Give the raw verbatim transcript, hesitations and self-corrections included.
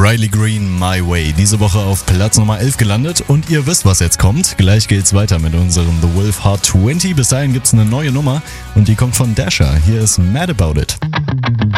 Riley Green, My Way. Diese Woche auf Platz Nummer elf gelandet und ihr wisst, was jetzt kommt. Gleich geht's weiter mit unserem The Wolf Hard zwanzig. Bis dahin gibt's eine neue Nummer und die kommt von Dasher. Hier ist Mad About It.